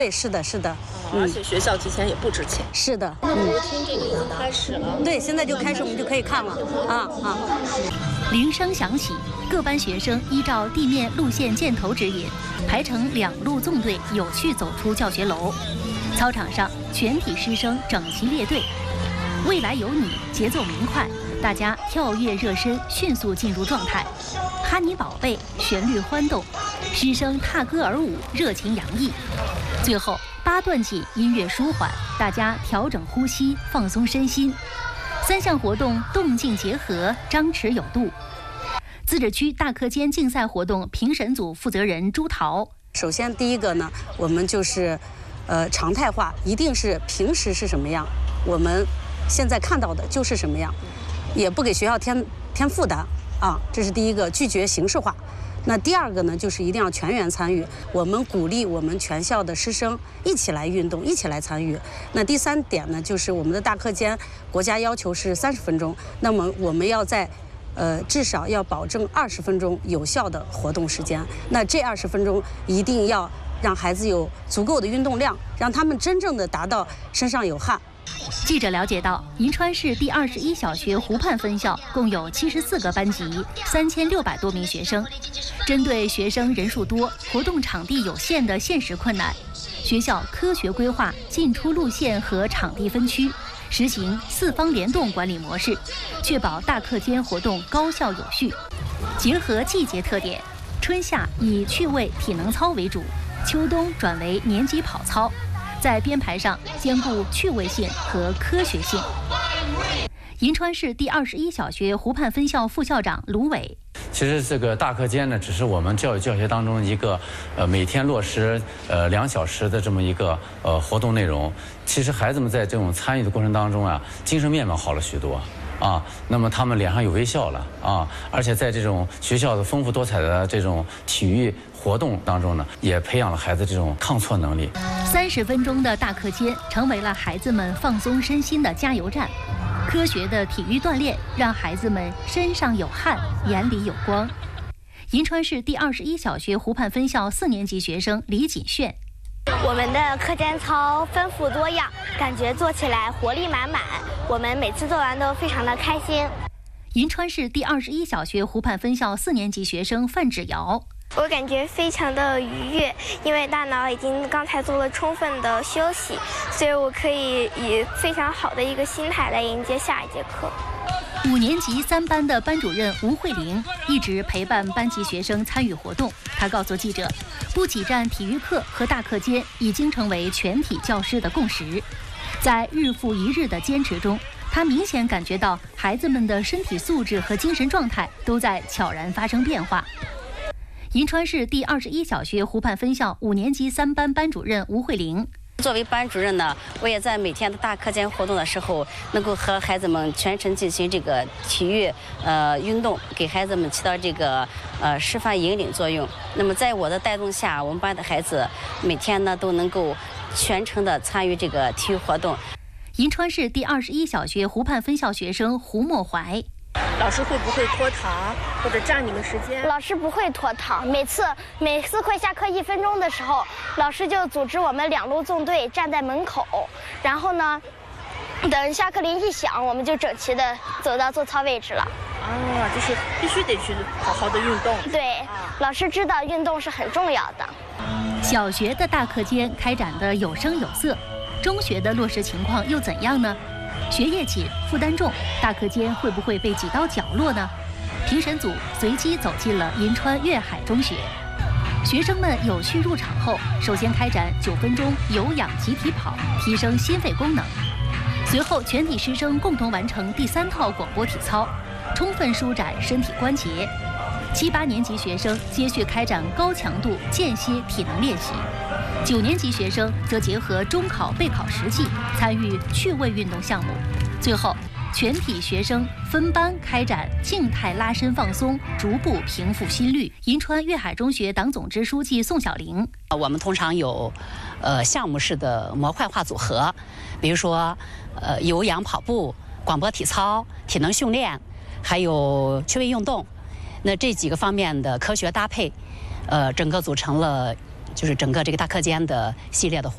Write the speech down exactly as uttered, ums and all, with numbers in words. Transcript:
对，是的，是的。 嗯、而且学校提前也布置钱。 是的。 嗯，我听这个已经开始了。 对，现在就开始，我们就可以看了。啊啊。 铃声响起，各班学生依照地面路线箭头指引，排成两路纵队，有序走出教学楼。操场上，全体师生整齐列队。未来有你，节奏明快，大家跳跃热身，迅速进入状态。哈尼宝贝，旋律欢动，师生踏歌而舞，热情洋溢。最后八段锦，音乐舒缓，大家调整呼吸，放松身心。三项活动动静结合，张弛有度。自治区大课间竞赛活动评审组负责人朱桃， 首先第一个呢，我们就是，呃，常态化，一定是平时是什么样，我们现在看到的就是什么样，也不给学校添添负担啊，这是第一个，拒绝形式化。那第二个呢，就是一定要全员参与，我们鼓励我们全校的师生一起来运动，一起来参与。那第三点呢，就是我们的大课间，国家要求是三十分钟，那么我们要在，呃，至少要保证二十分钟有效的活动时间。那这二十分钟一定要让孩子有足够的运动量，让他们真正的达到身上有汗。 记者了解到，银川市第二十一小学湖畔分校共有七十四个班级，三千六百多名学生。针对学生人数多、活动场地有限的现实困难，学校科学规划进出路线和场地分区，实行四方联动管理模式，确保大课间活动高效有序。结合季节特点，春夏以趣味体能操为主，秋冬转为年级跑操。在编排上兼顾趣味性和科学性。银川市第二十一小学湖畔分校副校长卢伟， 其实这个大课间呢，只是我们教育教学当中一个呃每天落实呃两小时的这么一个呃活动内容。其实孩子们在这种参与的过程当中啊，精神面貌好了许多。啊，那么他们脸上有微笑了啊，而且在这种学校的丰富多彩的这种体育活动当中呢，也培养了孩子这种抗挫能力。 三十分钟的大课间成为了孩子们放松身心的加油站。科学的体育锻炼让孩子们身上有汗，眼里有光。银川市第二十一小学湖畔分校四年级学生李锦炫。 我们的课间操丰富多样，感觉做起来活力满满。我们每次做完都非常的开心。 银川市第二十一小学湖畔分校四年级学生范芷瑶， 我感觉非常的愉悦，因为大脑已经刚才做了充分的休息，所以我可以以非常好的一个心态来迎接下一节课。 五年级三班的班主任吴慧玲一直陪伴班级学生参与活动。她告诉记者，不挤占体育课和大课间已经成为全体教师的共识。在日复一日的坚持中，她明显感觉到孩子们的身体素质和精神状态都在悄然发生变化。银川市第二十一小学湖畔分校五年级三班班主任吴慧玲， 作为班主任呢，我也在每天的大课间活动的时候，能够和孩子们全程进行这个体育呃运动，给孩子们起到这个呃示范引领作用。那么在我的带动下，我们班的孩子每天呢都能够全程的参与这个体育活动。 银川市第二十一小学湖畔分校学生胡墨怀， 老师会不会拖堂或者占你们时间？ 老师不会拖堂，每次每次快下课一分钟的时候，老师就组织我们两路纵队站在门口，然后呢，等下课铃一响，我们就整齐的走到做操位置了。 啊，就是必须得去好好的运动。 对，老师知道运动是很重要的。 小学的大课间开展的有声有色，中学的落实情况又怎样呢？学业紧，负担重，大课间会不会被挤到角落呢？评审组随机走进了银川粤海中学，学生们有序入场后，首先开展九分钟有氧集体跑，提升心肺功能。随后，全体师生共同完成第三套广播体操，充分舒展身体关节。七八年级学生接续开展高强度间歇体能练习，九年级学生则结合中考备考实际，参与趣味运动项目。最后，全体学生分班开展静态拉伸放松，逐步平复心率。银川粤海中学党总支书记宋小玲， 我们通常有呃项目式的模块化组合，比如说呃有氧跑步、广播体操、体能训练，还有趣味运动。那这几个方面的科学搭配，呃，整个组成了就是整个这个大课间的系列的活动。